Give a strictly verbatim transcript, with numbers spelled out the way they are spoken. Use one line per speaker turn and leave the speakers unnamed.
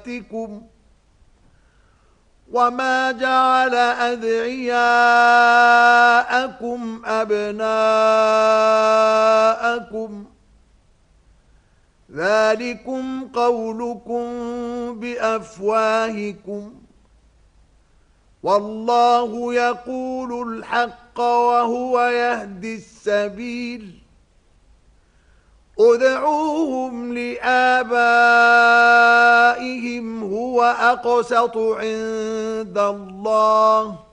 وما جعل أدعياءكم أبناءكم ذلكم قولكم بأفواهكم والله يقول الحق وهو يهدي السبيل ادعوهم لآبائهم هو أقسط عند الله